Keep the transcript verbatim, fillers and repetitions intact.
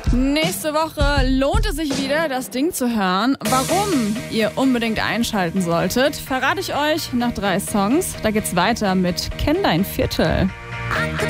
Nächste Woche lohnt es sich wieder, das Ding zu hören. Warum ihr unbedingt einschalten solltet, verrate ich euch nach drei Songs. Da geht's weiter mit Kenn dein Viertel.